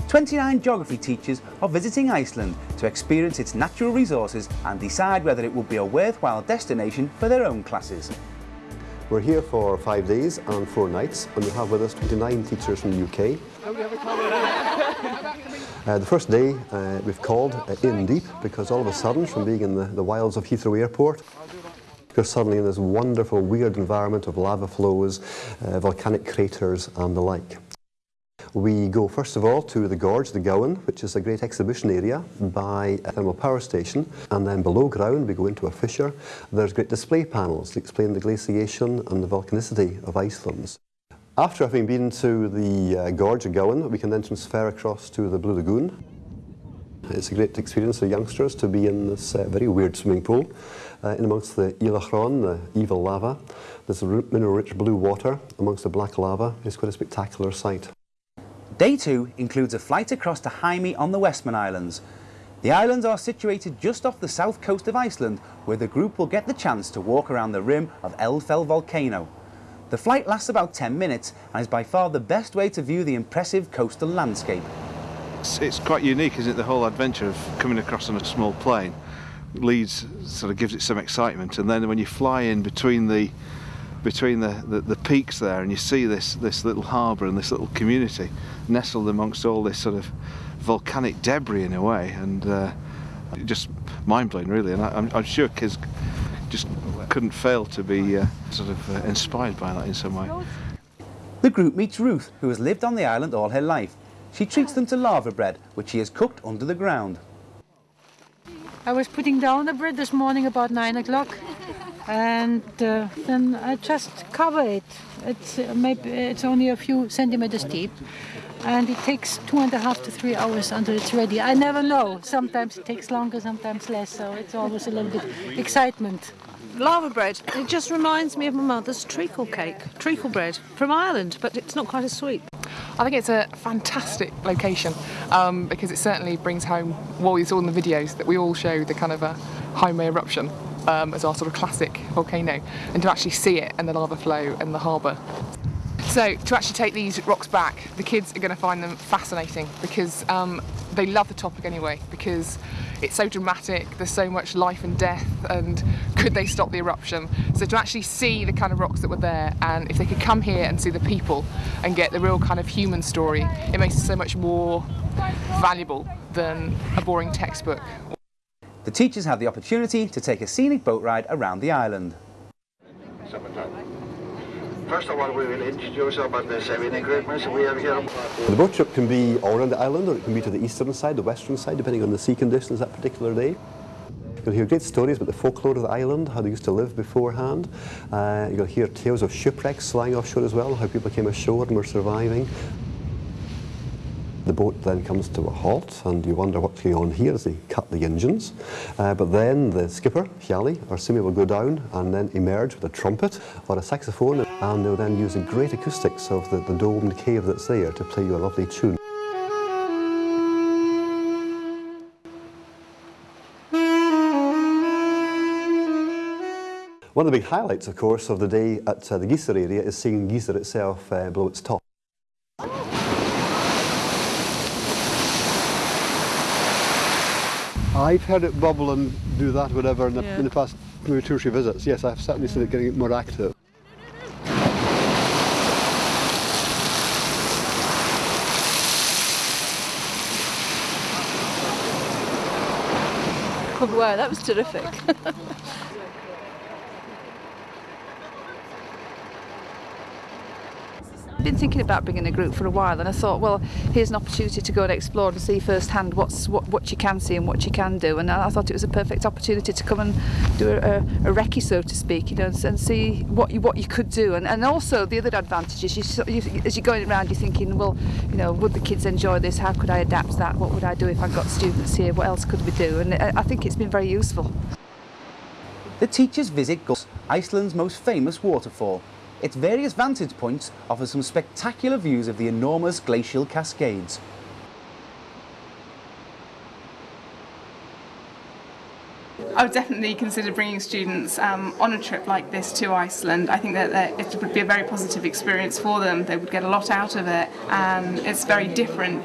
29 geography teachers are visiting Iceland to experience its natural resources and decide whether it would be a worthwhile destination for their own classes. We're here for 5 days and 4 nights, and we have with us 29 teachers from the UK. The first day we've called In Deep, because all of a sudden, from being in the wilds of Heathrow Airport, we're suddenly in this wonderful, weird environment of lava flows, volcanic craters and the like. We go first of all to the gorge, the Gowan, which is a great exhibition area by a thermal power station, and then below ground we go into a fissure. There's great display panels that explain the glaciation and the volcanicity of Iceland. After having been to the gorge, the Gowan, we can then transfer across to the Blue Lagoon. It's a great experience for youngsters to be in this very weird swimming pool, in amongst the Ílachron, the evil lava. There's mineral-rich blue water amongst the black lava. It's quite a spectacular sight. Day 2 includes a flight across to Hymi on the Westman Islands. The islands are situated just off the south coast of Iceland, where the group will get the chance to walk around the rim of Eldfell volcano. The flight lasts about 10 minutes and is by far the best way to view the impressive coastal landscape. It's quite unique, isn't it, the whole adventure of coming across on a small plane. Leeds sort of gives it some excitement, and then when you fly in between the peaks there and you see this little harbour and this little community nestled amongst all this sort of volcanic debris in a way, and just mind-blowing really, and I'm sure kids just couldn't fail to be sort of inspired by that in some way. The group meets Ruth, who has lived on the island all her life. She treats them to lava bread, which she has cooked under the ground. I was putting down the bread this morning about 9 o'clock. And then I just cover it. It's only a few centimeters deep, and it takes 2.5 to 3 hours until it's ready. I never know. Sometimes it takes longer, sometimes less. So it's always a little bit excitement. Lava bread. It just reminds me of my mother's treacle cake, treacle bread from Ireland, but it's not quite as sweet. I think it's a fantastic location because it certainly brings home what we saw in the videos, that we all show the kind of a Hyme eruption as our sort of classic volcano, and to actually see it and the lava flow and the harbour. So to actually take these rocks back, the kids are going to find them fascinating because they love the topic anyway, because it's so dramatic, there's so much life and death, and could they stop the eruption? So to actually see the kind of rocks that were there, and if they could come here and see the people and get the real kind of human story, it makes it so much more valuable than a boring textbook. The teachers have the opportunity to take a scenic boat ride around the island. First of all, we will introduce about the saving equipment we have here. The boat trip can be all around the island, or it can be to the eastern side, the western side, depending on the sea conditions that particular day. You'll hear great stories about the folklore of the island, how they used to live beforehand. You'll hear tales of shipwrecks lying offshore as well, how people came ashore and were surviving. The boat then comes to a halt, and you wonder what's going on here as they cut the engines. But then the skipper, Hjalli, or Simi, will go down and then emerge with a trumpet or a saxophone, and they'll then use the great acoustics of the domed cave that's there to play you a lovely tune. One of the big highlights, of course, of the day at the Geyser area is seeing Geyser itself below its top. I've heard it bubble and do that, whatever, in the past maybe 2 or 3 visits. Yes, I've certainly seen it getting more active. Oh, wow, that was terrific. I've been thinking about bringing a group for a while, and I thought, well, here's an opportunity to go and explore and see firsthand what you can see and what you can do, and I thought it was a perfect opportunity to come and do a recce, so to speak, you know, and see what you could do, and also the other advantage is as you're going around, you're thinking, well, you know, would the kids enjoy this? How could I adapt that? What would I do if I got students here? What else could we do? And I think it's been very useful. The teachers visit Gullfoss, Iceland's most famous waterfall. Its various vantage points offer some spectacular views of the enormous glacial cascades. I would definitely consider bringing students on a trip like this to Iceland. I think that it would be a very positive experience for them. They would get a lot out of it, and it's very different